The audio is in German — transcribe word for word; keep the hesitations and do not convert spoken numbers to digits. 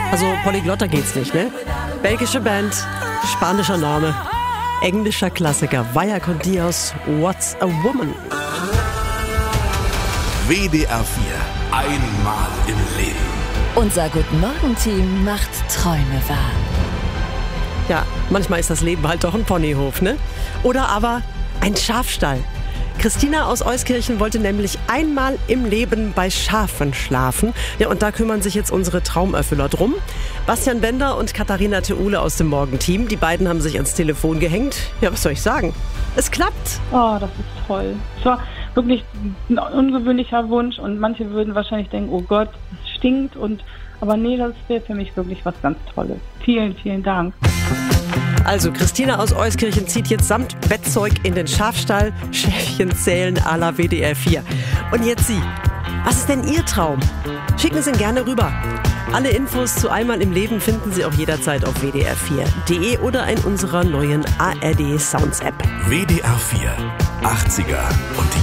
Also polyglotter geht's nicht, ne? Belgische Band, spanischer Name, englischer Klassiker. Vaya con Dios, What's a Woman? W D R vier. Einmal im Leben. Unser Guten-Morgen-Team macht Träume wahr. Ja, manchmal ist das Leben halt doch ein Ponyhof, ne? Oder aber ein Schafstall. Christina aus Euskirchen wollte nämlich einmal im Leben bei Schafen schlafen. Ja, und da kümmern sich jetzt unsere Traumerfüller drum. Bastian Bender und Katharina Theule aus dem Morgenteam. Die beiden haben sich ans Telefon gehängt. Ja, was soll ich sagen? Es klappt. Oh, das ist toll. Es war wirklich ein ungewöhnlicher Wunsch und manche würden wahrscheinlich denken, oh Gott, das stinkt. Und aber nee, das wäre für mich wirklich was ganz Tolles. Vielen, vielen Dank. Also, Christina aus Euskirchen zieht jetzt samt Bettzeug in den Schafstall. Schäfchen zählen à la W D R vier. Und jetzt Sie. Was ist denn Ihr Traum? Schicken Sie ihn gerne rüber. Alle Infos zu Einmal im Leben finden Sie auch jederzeit auf w d r vier punkt d e oder in unserer neuen A R D Sounds App. W D R vier. achtziger und die